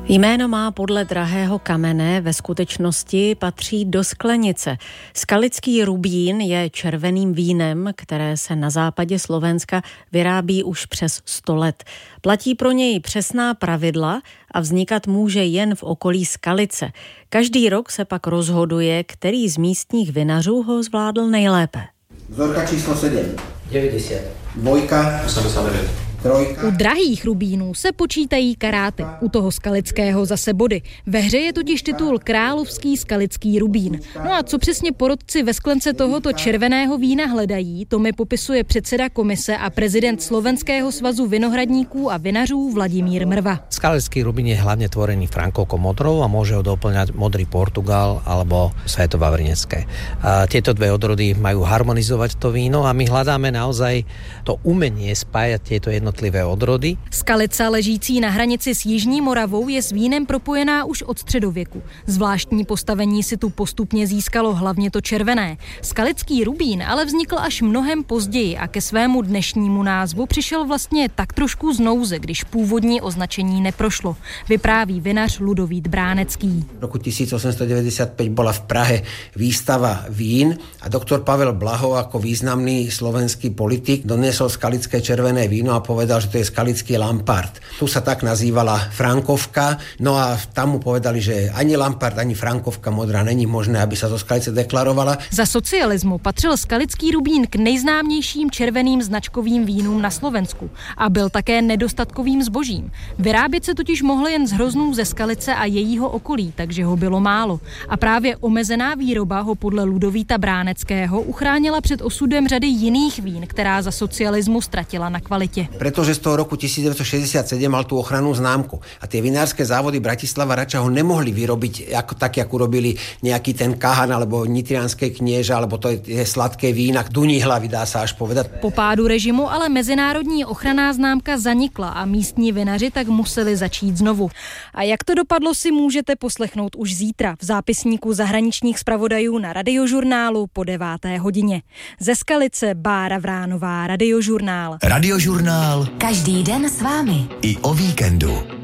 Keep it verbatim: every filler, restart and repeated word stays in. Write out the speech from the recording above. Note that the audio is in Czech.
Jméno má podle drahého kamene, ve skutečnosti patří do sklenice. Skalický rubín je červeným vínem, které se na západě Slovenska vyrábí už přes sto let. Platí pro něj přesná pravidla a vznikat může jen v okolí Skalice. Každý rok se pak rozhoduje, který z místních vinařů ho zvládl nejlépe. Vzorka číslo sedm. devadesát. Dvojka. osmdesát devět. Trojka. U drahých rubínů se počítají karáty, u toho skalického zase body. Ve hře je totiž titul Královský skalický rubín. No a co přesně porotci ve sklence tohoto červeného vína hledají, to mi popisuje předseda komise a prezident Slovenského svazu vinohradníků a vinařů Vladimír Mrva. Skalický rubín je hlavne tvorený frankovkou modrou a môže ho doplňať modrý Portugal alebo Svetobavrinecké. Tieto dve odrody majú harmonizovať to víno a my hľadáme naozaj to umenie spájať tieto jedno jednotlivé odrody. Skalica ležící na hranici s Jižní Moravou je s vínem propojená už od středověku. Zvláštní postavení si tu postupně získalo hlavně to červené. Skalický rubín ale vznikl až mnohem později a ke svému dnešnímu názvu přišel vlastně tak trošku z nouze, když původní označení neprošlo. Vypráví vinař Ludovít Bránecký. V roku tisíc osm set deväťdesiatpäť bola v Prahe výstava vín a doktor Pavel Blaho ako významný slovenský politik doniesol skalické červené víno a povedal, že to je skalický Lampart. Tu sa tak nazývala Frankovka, no a tam mu povedali, že ani Lampart, ani Frankovka modrá není možné, aby sa zo Skalice deklarovala. Za socialismu patřil skalický rubín k nejznámějším červeným značkovým vínům na Slovensku a byl také nedostatkovým zbožím. Vyrábět se totiž mohl jen z hroznů ze Skalice a jejího okolí, takže ho bylo málo. A právě omezená výroba ho podle Ludovíta Bráneckého uchránila před osudem řady jiných vín, která za socialismu ztratila na kvalitě. Pretože z toho roku tisíc deväťsto šesťdesiatsedem mal tú ochrannú známku. A tie vinárske závody Bratislava Rača ho nemohli vyrobiť ako, tak, ako robili nejaký ten Kahan alebo Nitrianské knieža, alebo to je sladké vína, duní hlavy, dá sa až povedať. Po pádu režimu ale mezinárodní ochranná známka zanikla a místní vinaři tak museli začít znovu. A jak to dopadlo, si můžete poslechnout už zítra v zápisníku zahraničních zpravodajů na Radiožurnálu po deváté hodině. Ze Skalice Bára Vránová, Radiožurnál. Radiožurnál. Každý den s vámi. I o víkendu.